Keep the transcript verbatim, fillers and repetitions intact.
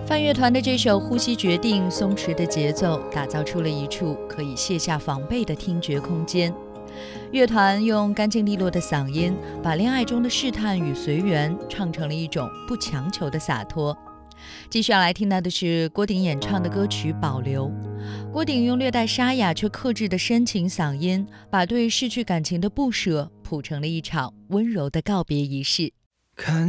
泛乐团的这首《呼吸决定》，松弛的节奏打造出了一处可以卸下防备的听觉空间。乐团用干净利落的嗓音，把恋爱中的试探与随缘唱成了一种不强求的洒脱。继续要来听到的是郭顶演唱的歌曲《保留》。郭顶用略带沙哑却克制的深情嗓音，把对逝去感情的不舍谱成了一场温柔的告别仪式。 看